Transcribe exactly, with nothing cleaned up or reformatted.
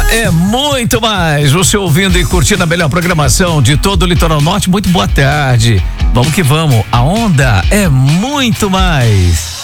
é muito mais. Você ouvindo e curtindo a melhor programação de todo o Litoral Norte. Muito boa tarde. Vamos que vamos. A onda é muito mais.